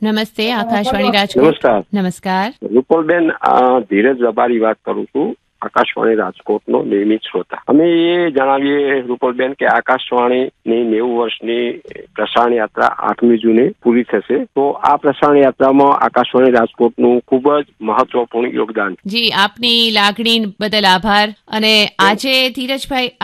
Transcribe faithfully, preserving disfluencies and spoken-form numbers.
નમસ્તે, આકાશવાણી રાજકોટ. નમસ્કાર. નમસ્કાર. રૂપલબેન, ધીરજ રબારી વાત કરું છું, આકાશવાણી રાજકોટનો નિયમિત શ્રોતા. અમે એ જણાવીએ રૂપલબેન કે આકાશવાણીની નેવું વર્ષની પ્રસારણ યાત્રા આઠમી જૂને પૂરી થશે, તો આ પ્રસારણ યાત્રામાં આકાશવાણી રાજકોટનું ખૂબ જ મહત્વપૂર્ણ યોગદાન. જી, આપની લાગણી બદલ આભાર. અને આજે ધીરજભાઈ